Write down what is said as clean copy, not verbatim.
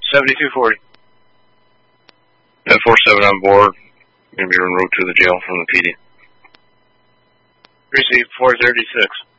7240. 1047 on board. Going to be en route to the jail from the PD. Received 436.